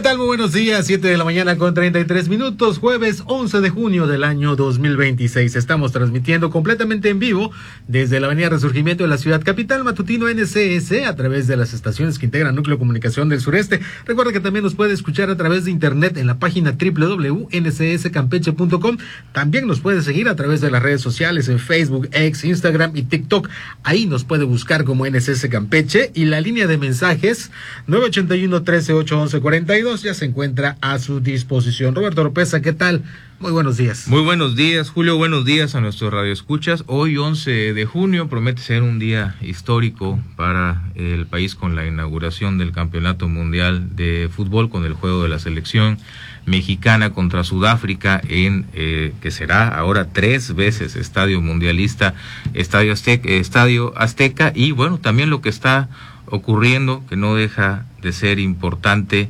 tal? Muy buenos días, 7 de la mañana con 33 minutos, jueves 11 de junio del año 2026. Estamos transmitiendo completamente en vivo desde la avenida Resurgimiento de la ciudad capital, matutino NCS, a través de las estaciones que integran Núcleo Comunicación del Sureste. Recuerda que también nos puede escuchar a través de internet en la página www.ncscampeche.com. También nos puede seguir a través de las redes sociales en Facebook, X, Instagram y TikTok. Ahí nos puede buscar como NCS Campeche, y la línea de mensajes 981-13-811-42 ya se encuentra a su disposición. Roberto Oropeza, ¿qué tal? Muy buenos días. Muy buenos días, Julio. Buenos días a nuestros radioescuchas. Hoy, 11 de junio, promete ser un día histórico para el país con la inauguración del Campeonato Mundial de Fútbol, con el juego de la selección mexicana contra Sudáfrica en que será ahora 3 veces estadio mundialista, Estadio Azteca. Y bueno, también lo que está ocurriendo, que no deja de ser importante.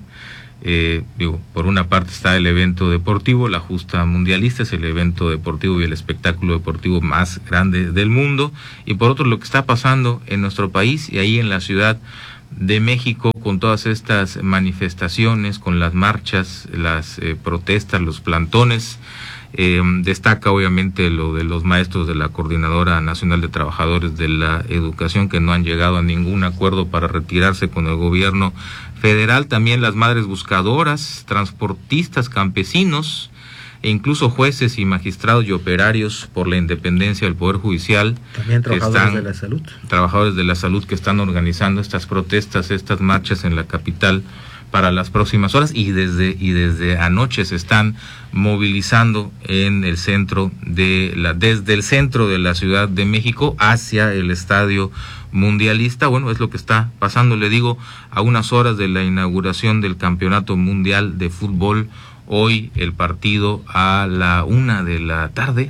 Por una parte está el evento deportivo, la justa mundialista, es el evento deportivo y el espectáculo deportivo más grande del mundo, y por otro lo que está pasando en nuestro país y ahí en la Ciudad de México, con todas estas manifestaciones, con las marchas, las protestas, los plantones. Destaca obviamente lo de los maestros de la Coordinadora Nacional de Trabajadores de la Educación, que no han llegado a ningún acuerdo para retirarse con el gobierno federal. También las madres buscadoras, transportistas, campesinos e incluso jueces y magistrados y operarios por la independencia del Poder Judicial. También trabajadores de la salud. Trabajadores de la salud que están organizando estas protestas, estas marchas en la capital para las próximas horas, y desde anoche se están movilizando en el centro desde el centro de la Ciudad de México hacia el Estadio Mundialista. Bueno, es lo que está pasando, le digo, a unas horas de la inauguración del Campeonato Mundial de Fútbol. Hoy el partido a la 1 de la tarde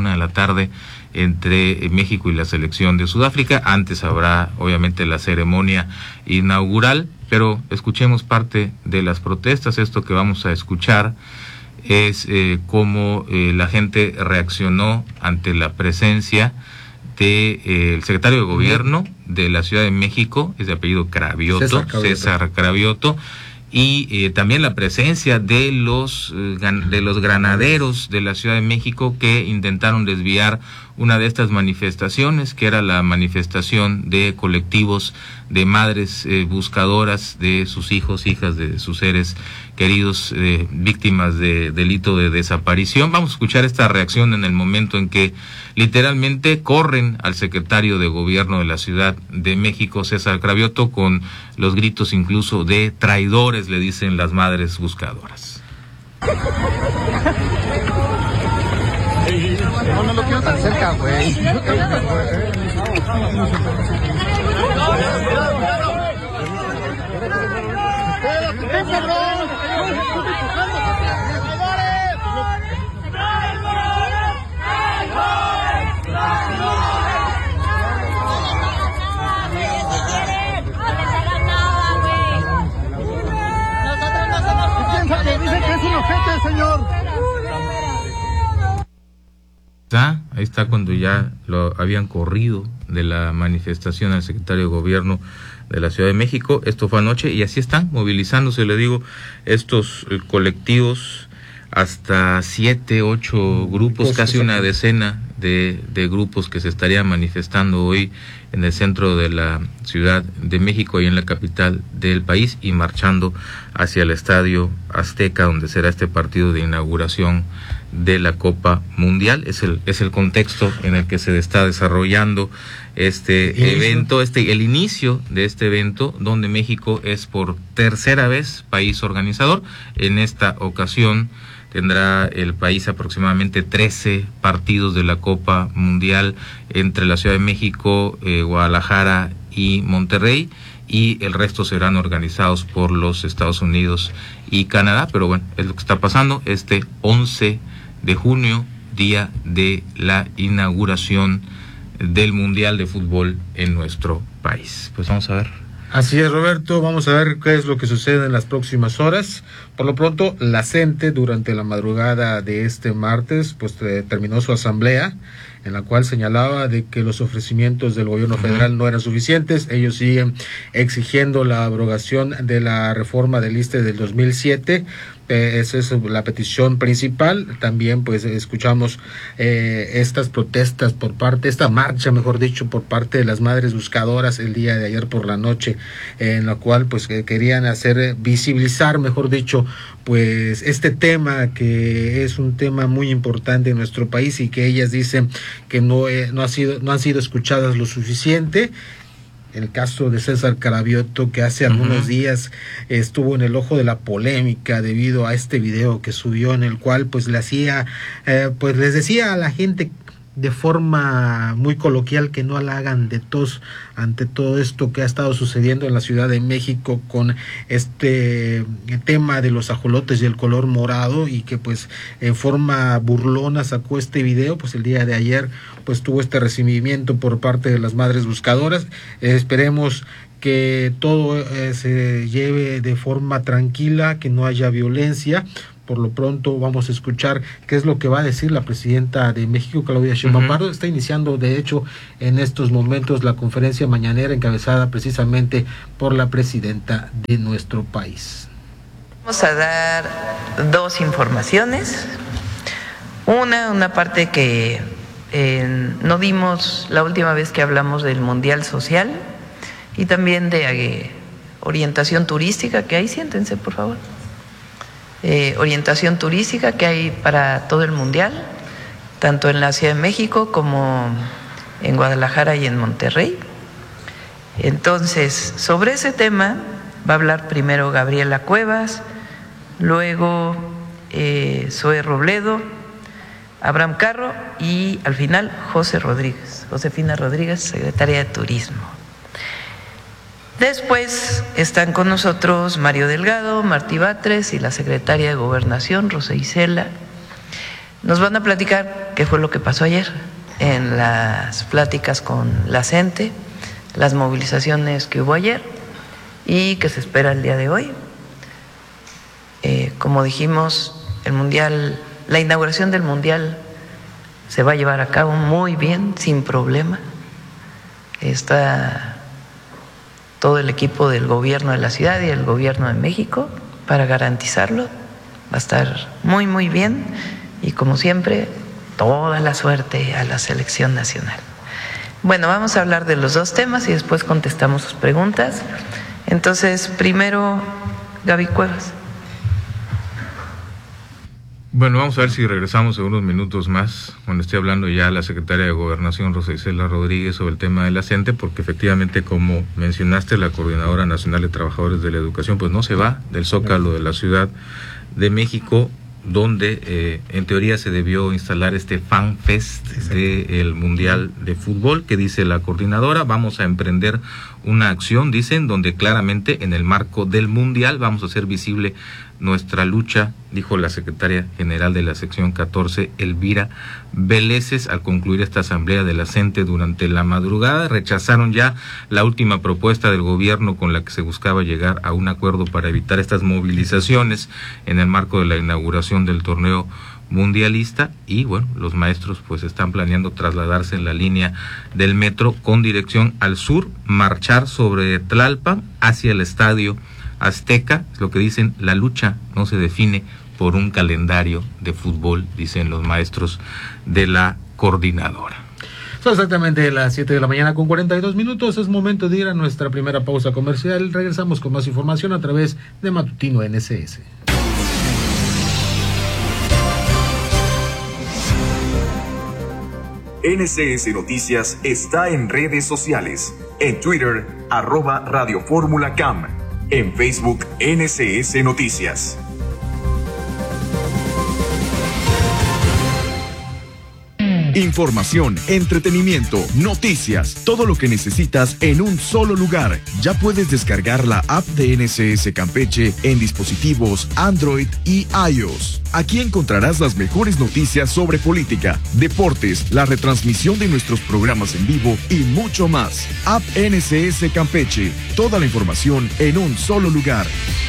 entre México y la selección de Sudáfrica. Antes habrá obviamente la ceremonia inaugural, pero escuchemos parte de las protestas. Esto que vamos a escuchar es cómo la gente reaccionó ante la presencia de el secretario de Gobierno de la Ciudad de México, es de apellido Cravioto, César Cravioto, y también la presencia de los granaderos de la Ciudad de México, que intentaron desviar una de estas manifestaciones, que era la manifestación de colectivos de madres buscadoras de sus hijos, hijas de sus seres queridos, víctimas de delito de desaparición. Vamos a escuchar esta reacción en el momento en que literalmente corren al secretario de Gobierno de la Ciudad de México, César Cravioto, con los gritos incluso de traidores, le dicen las madres buscadoras. No lo quiero tan cerca, güey. Dice que es un ojete, señor. Ahí está cuando ya lo habían corrido de la manifestación al secretario de Gobierno de la Ciudad de México. Esto fue anoche y así están movilizándose, le digo, estos colectivos, hasta 7, 8 grupos, casi una decena de grupos que se estarían manifestando hoy en el centro de la Ciudad de México y en la capital del país, y marchando hacia el Estadio Azteca, donde será este partido de inauguración de la Copa Mundial. Es el contexto en el que se está desarrollando este evento, el inicio de este evento, donde México es por tercera vez país organizador. En esta ocasión tendrá el país aproximadamente 13 partidos de la Copa Mundial entre la Ciudad de México, Guadalajara y Monterrey, y el resto serán organizados por los Estados Unidos y Canadá. Pero bueno, es lo que está pasando este 11 de junio, día de la inauguración del Mundial de Fútbol en nuestro país. Pues vamos a ver. Así es, Roberto, vamos a ver qué es lo que sucede en las próximas horas. Por lo pronto, la CENTE durante la madrugada de este martes, pues terminó su asamblea en la cual señalaba de que los ofrecimientos del gobierno federal no eran suficientes. Ellos siguen exigiendo la abrogación de la reforma del ISSSTE del 2007. Esa es la petición principal. También pues escuchamos estas protestas esta marcha, mejor dicho, por parte de las madres buscadoras el día de ayer por la noche, en la cual pues querían hacer visibilizar, mejor dicho, pues este tema, que es un tema muy importante en nuestro país y que ellas dicen que no han sido escuchadas lo suficiente. El caso de César Carabiotto, que hace algunos días estuvo en el ojo de la polémica debido a este video que subió, en el cual pues les decía a la gente de forma muy coloquial que no la hagan de tos ante todo esto que ha estado sucediendo en la Ciudad de México con este tema de los ajolotes y el color morado, y que pues en forma burlona sacó este video. Pues el día de ayer pues tuvo este recibimiento por parte de las madres buscadoras. Esperemos que todo se lleve de forma tranquila, que no haya violencia. Por lo pronto vamos a escuchar qué es lo que va a decir la presidenta de México, Claudia Sheinbaum Pardo. Está iniciando, de hecho, en estos momentos la conferencia mañanera encabezada precisamente por la presidenta de nuestro país. Vamos a dar dos informaciones. Una parte que no dimos la última vez que hablamos del Mundial Social, y también de orientación turística, que ahí siéntense, por favor. Orientación turística que hay para todo el Mundial, tanto en la Ciudad de México como en Guadalajara y en Monterrey. Entonces, sobre ese tema va a hablar primero Gabriela Cuevas, luego Zoe Robledo, Abraham Carro y al final Josefina Rodríguez, secretaria de Turismo. Después están con nosotros Mario Delgado, Martí Batres y la secretaria de Gobernación, Rosa Isela. Nos van a platicar qué fue lo que pasó ayer en las pláticas con la CENTE, las movilizaciones que hubo ayer y que se espera el día de hoy. Como dijimos, el Mundial, la inauguración del Mundial se va a llevar a cabo muy bien, sin problema. Está todo el equipo del gobierno de la ciudad y el gobierno de México para garantizarlo. Va a estar muy, muy bien, y como siempre, toda la suerte a la selección nacional. Bueno, vamos a hablar de los dos temas y después contestamos sus preguntas. Entonces, primero, Gaby Cuevas. Bueno, vamos a ver si regresamos en unos minutos más, cuando esté hablando ya la secretaria de Gobernación, Rosa Isela Rodríguez, sobre el tema de la CENTE, porque efectivamente, como mencionaste, la Coordinadora Nacional de Trabajadores de la Educación pues no se va del Zócalo de la Ciudad de México, donde en teoría se debió instalar este Fan Fest del Mundial de Fútbol, que dice la coordinadora: vamos a emprender una acción, dicen, donde claramente en el marco del Mundial vamos a hacer visible nuestra lucha, dijo la secretaria general de la sección 14, Elvira Veleses, al concluir esta asamblea de la CENTE durante la madrugada. Rechazaron ya la última propuesta del gobierno con la que se buscaba llegar a un acuerdo para evitar estas movilizaciones en el marco de la inauguración del torneo mundialista, y bueno, los maestros pues están planeando trasladarse en la línea del metro con dirección al sur, marchar sobre Tlalpan hacia el Estadio Azteca. Es lo que dicen: la lucha no se define por un calendario de fútbol, dicen los maestros de la coordinadora. Son exactamente las 7 de la mañana con 42 minutos. Es momento de ir a nuestra primera pausa comercial. Regresamos con más información a través de Matutino NSS. NSS Noticias está en redes sociales. En Twitter, @Radio Fórmula CAM. En Facebook, NSS Noticias. Información, entretenimiento, noticias, todo lo que necesitas en un solo lugar. Ya puedes descargar la app de NSS Campeche en dispositivos Android y iOS. Aquí encontrarás las mejores noticias sobre política, deportes, la retransmisión de nuestros programas en vivo y mucho más. App NSS Campeche, toda la información en un solo lugar.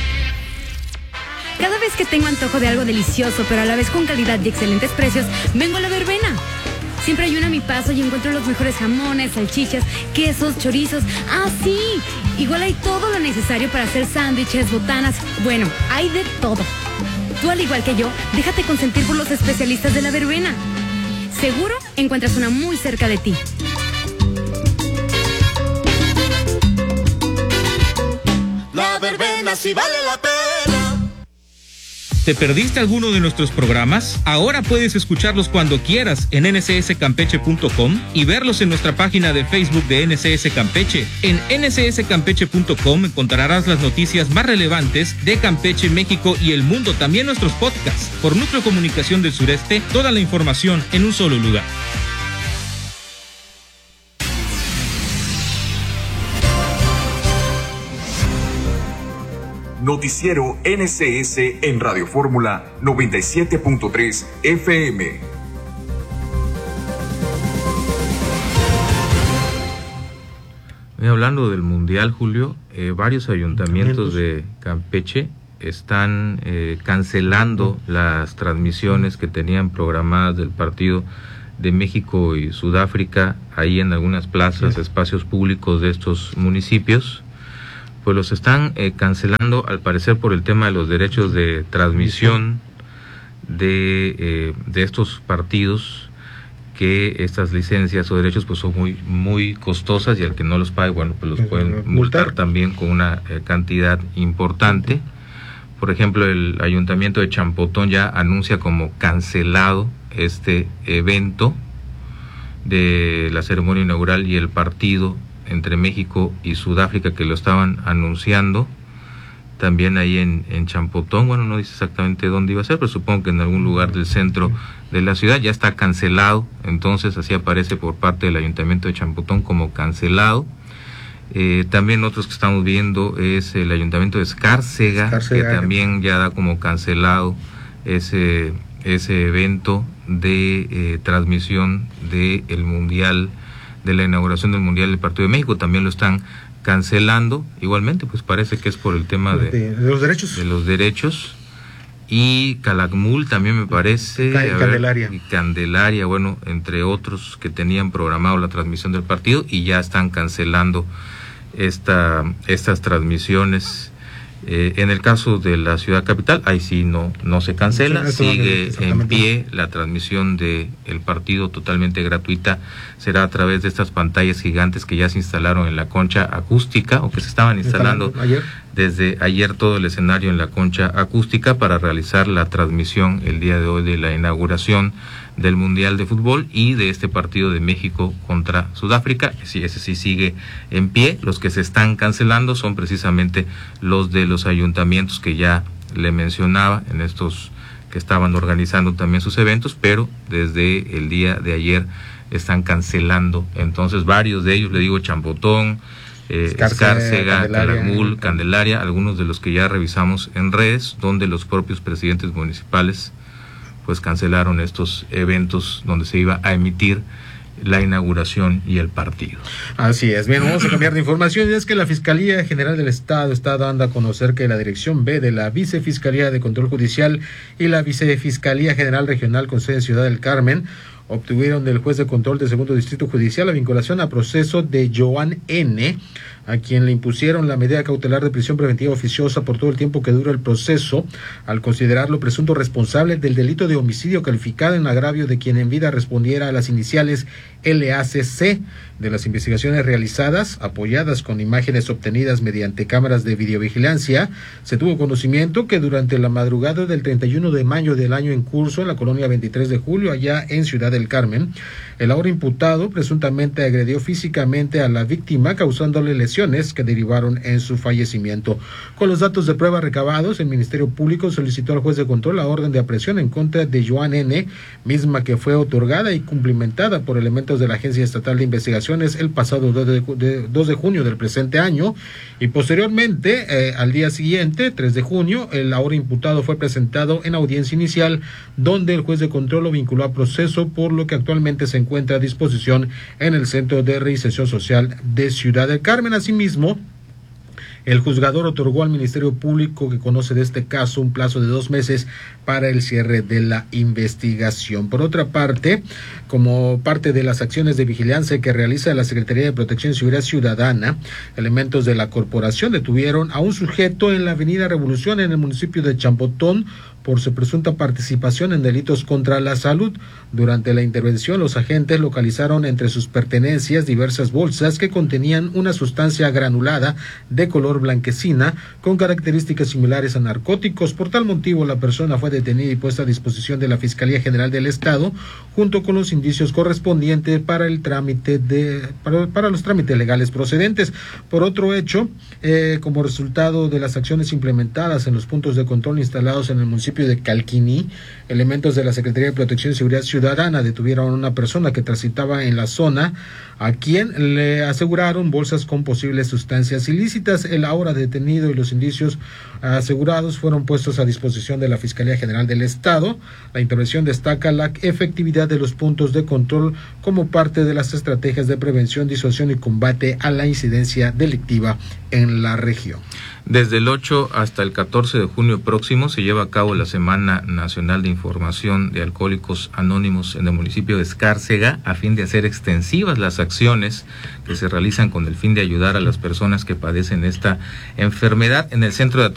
Cada vez que tengo antojo de algo delicioso, pero a la vez con calidad y excelentes precios, vengo a La Verbena. Siempre ayuno a mi paso y encuentro los mejores jamones, salchichas, quesos, chorizos. ¡Ah, sí! Igual hay todo lo necesario para hacer sándwiches, botanas. Bueno, hay de todo. Tú, al igual que yo, déjate consentir por los especialistas de la verbena. Seguro encuentras una muy cerca de ti. La verbena sí vale la pena. ¿Te perdiste alguno de nuestros programas? Ahora puedes escucharlos cuando quieras en ncscampeche.com y verlos en nuestra página de Facebook de NCS Campeche. En ncscampeche.com encontrarás las noticias más relevantes de Campeche, México y el mundo, también nuestros podcasts. Por Núcleo Comunicación del Sureste, toda la información en un solo lugar. Noticiero NCS en Radio Fórmula 97.3 FM. Hablando del Mundial, Julio, varios ayuntamientos de Campeche están cancelando las transmisiones que tenían programadas del partido de México y Sudáfrica ahí en algunas plazas, espacios públicos de estos municipios. Pues los están cancelando, al parecer, por el tema de los derechos de transmisión de estos partidos, que estas licencias o derechos pues son muy costosas, y al que no los pague, bueno, pues los pueden multar también con una cantidad importante. Por ejemplo, el Ayuntamiento de Champotón ya anuncia como cancelado este evento de la ceremonia inaugural y el partido entre México y Sudáfrica, que lo estaban anunciando también ahí en Champotón. Bueno, no dice exactamente dónde iba a ser, pero supongo que en algún lugar del centro de la ciudad. Ya está cancelado, entonces así aparece por parte del Ayuntamiento de Champotón como cancelado. También otros que estamos viendo es el Ayuntamiento de Escárcega, que también ya da como cancelado ese evento de transmisión del Mundial, de la inauguración del Mundial del Partido de México. También lo están cancelando. Igualmente, pues parece que es por el tema de los derechos. De los derechos. Y Calakmul también me parece. Candelaria. Y Candelaria, bueno, entre otros que tenían programado la transmisión del partido y ya están cancelando estas transmisiones. En el caso de la ciudad capital, ahí sí no se cancela, sigue en pie la transmisión del partido totalmente gratuita. Será a través de estas pantallas gigantes que ya se instalaron en la concha acústica, o que se estaban instalando desde ayer, todo el escenario en la concha acústica, para realizar la transmisión el día de hoy de la inauguración del Mundial de Fútbol y de este partido de México contra Sudáfrica. Sí, ese sí sigue en pie. Los que se están cancelando son precisamente los de los ayuntamientos que ya le mencionaba, en estos que estaban organizando también sus eventos, pero desde el día de ayer están cancelando. Entonces varios de ellos, le digo, Champotón, Escárcega, Calakmul, Candelaria, algunos de los que ya revisamos en redes, donde los propios presidentes municipales pues cancelaron estos eventos donde se iba a emitir la inauguración y el partido. Así es. Bien, vamos a cambiar de información. Y es que la Fiscalía General del Estado está dando a conocer que la Dirección B de la Vicefiscalía de Control Judicial y la Vicefiscalía General Regional con sede en Ciudad del Carmen obtuvieron del juez de control del Segundo Distrito Judicial la vinculación a proceso de Joan N., a quien le impusieron la medida cautelar de prisión preventiva oficiosa por todo el tiempo que dura el proceso, al considerarlo presunto responsable del delito de homicidio calificado en agravio de quien en vida respondiera a las iniciales LACC. De las investigaciones realizadas, apoyadas con imágenes obtenidas mediante cámaras de videovigilancia, se tuvo conocimiento que durante la madrugada del 31 de mayo del año en curso, en la colonia 23 de julio, allá en Ciudad del Carmen, el ahora imputado presuntamente agredió físicamente a la víctima, causándole lesiones que derivaron en su fallecimiento. Con los datos de prueba recabados, el Ministerio Público solicitó al juez de control la orden de aprehensión en contra de Joan N., misma que fue otorgada y cumplimentada por elementos de la Agencia Estatal de Investigaciones el pasado 2 de junio del presente año, y posteriormente, al día siguiente, 3 de junio, el ahora imputado fue presentado en audiencia inicial, donde el juez de control lo vinculó a proceso, por lo que actualmente se encuentra a disposición en el Centro de Reinserción Social de Ciudad del Carmen. Asimismo, El juzgador otorgó al Ministerio Público que conoce de este caso un plazo de 2 meses para el cierre de la investigación. Por otra parte, como parte de las acciones de vigilancia que realiza la Secretaría de Protección y Seguridad Ciudadana, elementos de la corporación detuvieron a un sujeto en la Avenida Revolución en el municipio de Champotón por su presunta participación en delitos contra la salud. Durante la intervención, los agentes localizaron entre sus pertenencias diversas bolsas que contenían una sustancia granulada de color blanquecina con características similares a narcóticos. Por tal motivo, la persona fue detenida y puesta a disposición de la Fiscalía General del Estado, junto con los indicios correspondientes para el trámite para los trámites legales procedentes. Por otro hecho, como resultado de las acciones implementadas en los puntos de control instalados en el municipio de Calquiní, elementos de la Secretaría de Protección y Seguridad Ciudadana detuvieron a una persona que transitaba en la zona, a quien le aseguraron bolsas con posibles sustancias ilícitas. El ahora detenido y los indicios asegurados fueron puestos a disposición de la Fiscalía General del Estado. La intervención destaca la efectividad de los puntos de control como parte de las estrategias de prevención, disuasión y combate a la incidencia delictiva en la región. Desde el 8 hasta el 14 de junio próximo se lleva a cabo la Semana Nacional de Información de Alcohólicos Anónimos en el municipio de Escárcega, a fin de hacer extensivas las acciones que se realizan con el fin de ayudar a las personas que padecen esta enfermedad. En el Centro de